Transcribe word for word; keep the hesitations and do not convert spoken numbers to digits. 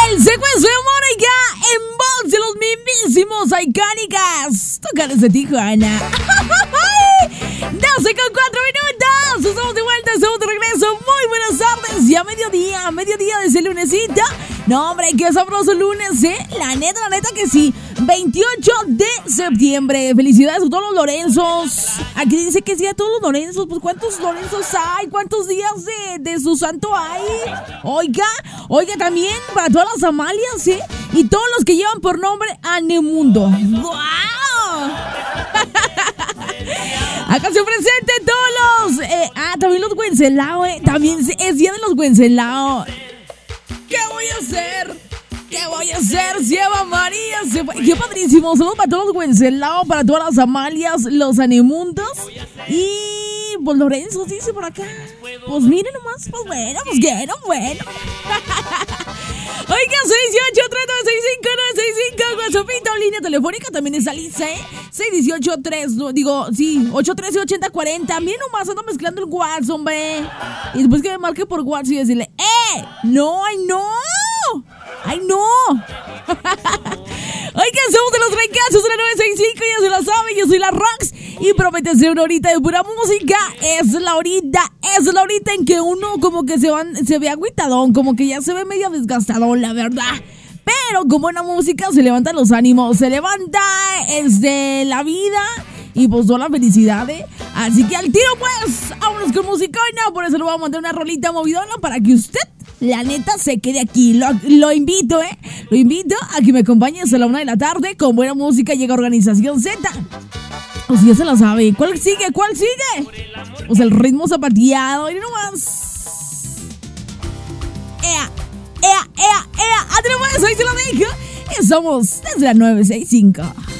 El secuestro de Mónica en voz de los mismísimos icónicas Tucanes de Tijuana. doce con cuatro minutos. Estamos de vuelta, estamos de regreso. Muy buenas tardes. Ya mediodía, mediodía de ese lunesito. No, hombre, qué sabroso lunes, ¿eh? La neta, la neta que sí. veintiocho de septiembre. Felicidades a todos los Lorenzos. Aquí dice que sí a todos los Lorenzos. Pues ¿cuántos Lorenzos hay? ¿Cuántos días de, de su santo hay? Oiga, oiga también para todas las Amalias, ¿eh? Y todos los que llevan por nombre Anemundo. ¡Wow! Acá se presenten todos los... Eh, ah, también los Wenceslao, ¿eh? También es día de los Wenceslao. ¿Qué voy a hacer? ¿Qué voy a hacer si Eva María se fue? Qué padrísimo. Saludos para todos los Wenceslao, para todas las Amalias, los Anemundos. Y pues Lorenzo dice por acá. Pues miren nomás, pues bueno, pues bueno, bueno. Oiga, seis uno ocho, tres nueve seis cinco nueve seis cinco, WhatsApp, línea telefónica también está lista, ¿eh? seis uno ocho, tres, no, digo, sí, ocho uno tres, ocho cero cuatro cero. Miren nomás, ando mezclando el WhatsApp, hombre. Y después que me marque por WhatsApp y decirle, ¡eh! ¡No, ay, no! ¡Ay, no! Oigan, somos de los Rencazos de la nueve seis cinco, ya se la saben, yo soy la Rox. Y promete ser una horita de pura música. Es la horita, es la horita en que uno como que se, van, se ve agüitadón, como que ya se ve medio desgastadón, la verdad. Pero con buena música se levantan los ánimos, se levanta este, la vida y pues toda la felicidad, ¿eh? Así que al tiro pues, vámonos con música hoy, no, por eso le voy a mandar una rolita movidona para que usted, la neta, se quede aquí. Lo, lo invito, ¿eh? Lo invito a que me acompañe hasta la una de la tarde con buena música. Llega Organización Z. O si ya se la sabe. ¿Cuál sigue? ¿Cuál sigue? Pues el ritmo zapateado. Y nomás. ¡Ea! ¡Ea! ¡Ea! ¡Ea! ¡Además! Ahí se lo dejo. Y somos desde la nueve seis cinco.